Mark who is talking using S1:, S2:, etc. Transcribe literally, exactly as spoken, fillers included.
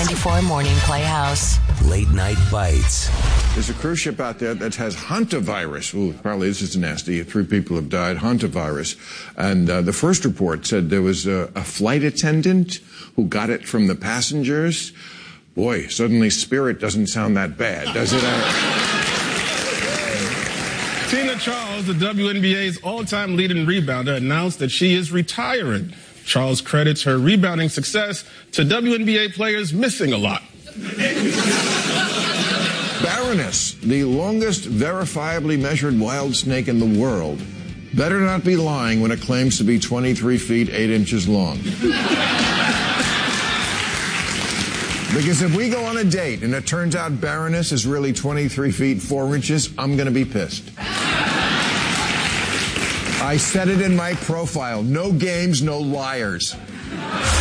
S1: ninety-four Morning Playhouse.
S2: Late Night Bites.
S3: There's a cruise ship out there that has hantavirus. Ooh, probably this is nasty. Three people have died. Hantavirus. And uh, the first report said there was a, a flight attendant who got it from the passengers. Boy, suddenly Spirit doesn't sound that bad, does it?
S4: Tina Charles, the W N B A's all-time leading rebounder, announced that she is retiring. Charles credits her rebounding success to W N B A players missing a lot.
S3: Baroness, the longest verifiably measured wild snake in the world, better not be lying when it claims to be twenty-three feet, eight inches long. Because if we go on a date and it turns out Baroness is really twenty-three feet, four inches, I'm going to be pissed. I said it in my profile. No games, no liars.